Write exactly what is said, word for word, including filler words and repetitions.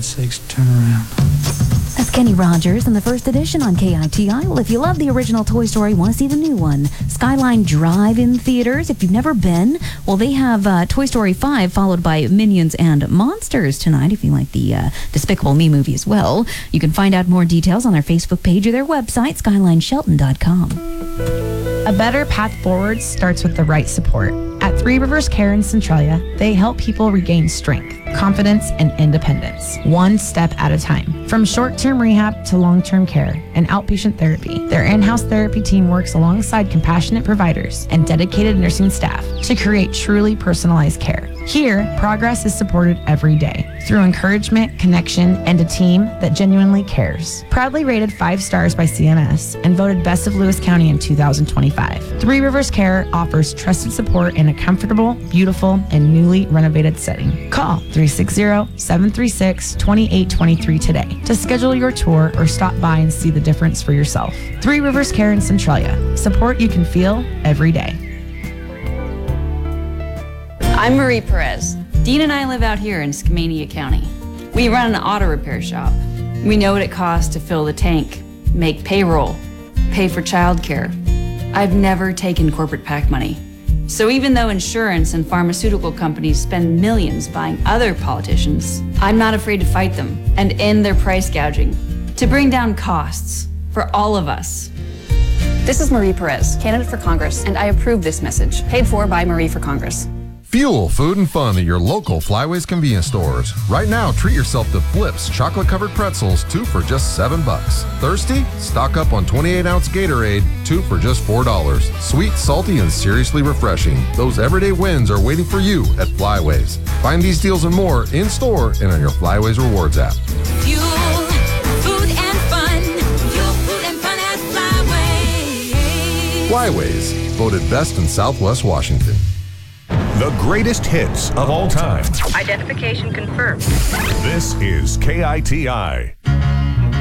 God's sakes, turn around. That's Kenny Rogers in the first edition on K I T I. Well, if you love the original Toy Story, want to see the new one, Skyline Drive-In Theaters. If you've never been, well, they have uh, Toy Story five followed by Minions and Monsters tonight, if you like the uh, Despicable Me movie as well. You can find out more details on their Facebook page or their website, skyline shelton dot com. A better path forward starts with the right support. At Three Rivers Care in Centralia, they help people regain strength, confidence, and independence, one step at a time. From short-term rehab to long-term care and outpatient therapy, their in-house therapy team works alongside compassionate providers and dedicated nursing staff to create truly personalized care. Here, progress is supported every day through encouragement, connection, and a team that genuinely cares. Proudly rated five stars by C M S and voted Best of Lewis County in two thousand twenty-five, Three Rivers Care offers trusted support in a comfortable, beautiful, and newly renovated setting. Call three six zero, seven three six, two eight two three today to schedule your tour or stop by and see the difference for yourself. Three Rivers Care in Centralia. Support you can feel every day. I'm Marie Perez. Dean and I live out here in Skamania County. We run an auto repair shop. We know what it costs to fill the tank, make payroll, pay for childcare. I've never taken corporate PAC money. So even though insurance and pharmaceutical companies spend millions buying other politicians, I'm not afraid to fight them and end their price gouging to bring down costs for all of us. This is Marie Perez, candidate for Congress, and I approve this message, paid for by Marie for Congress. Fuel, food, and fun at your local Flyways convenience stores. Right now, treat yourself to Flips chocolate-covered pretzels, two for just seven bucks. Thirsty? Stock up on twenty-eight ounce Gatorade, two for just four dollars. Sweet, salty, and seriously refreshing. Those everyday wins are waiting for you at Flyways. Find these deals and more in-store and on your Flyways Rewards app. Fuel, food, and fun. Fuel, food, and fun at Flyways. Flyways, voted best in Southwest Washington. The greatest hits of all time. Identification confirmed. This is K I T I.